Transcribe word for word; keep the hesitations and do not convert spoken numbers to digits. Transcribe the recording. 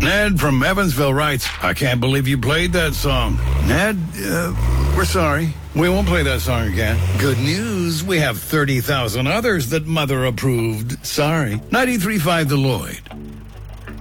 Ned from Evansville writes, I can't believe you played that song. Ned, uh, we're sorry. We won't play that song again. Good news, we have thirty thousand others that Mother approved. Sorry. ninety-three point five The Lloyd.